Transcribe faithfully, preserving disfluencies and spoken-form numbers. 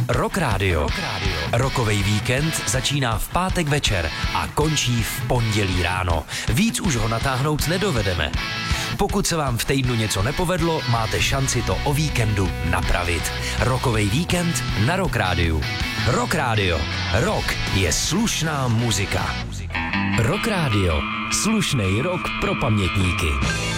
Rock Radio. Rockovej víkend začíná v pátek večer a končí v pondělí ráno. Víc už ho natáhnout nedovedeme. Pokud se vám v týdnu něco nepovedlo, máte šanci to o víkendu napravit. Rockovej víkend na Rock Radio. Rock Radio. Rock je slušná muzika. Rock Radio. Slušnej rock pro pamětníky.